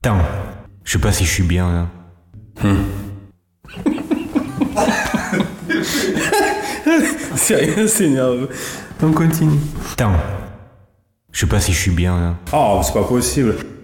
Attends, je sais pas si je suis bien là. Sérieux, c'est nerveux. On continue. Attends, je sais pas si je suis bien là. Oh, c'est pas possible.